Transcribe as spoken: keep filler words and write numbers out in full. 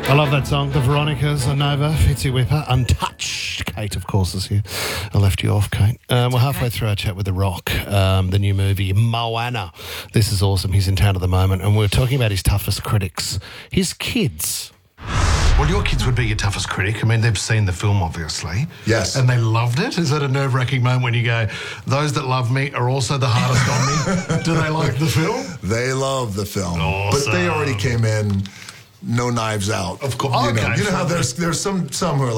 I love that song. The Veronicas, Nova, Fitzy Whipper, Untouched. Kate, of course, is here. I left you off, Kate. Um, we're halfway through our chat with The Rock, um, the new movie, Moana. This is awesome. He's in town at the moment, and we're talking about his toughest critics, his kids. Well, your kids would be your toughest critic. I mean, they've seen the film, obviously. Yes. And they loved it. Is that a nerve-wracking moment when you go, those that love me are also the hardest on me? Do they like the film? They love the film. Awesome. But they already came in no knives out. Of course. You know, Okay, you know how fine. there's, there's some, some who are like,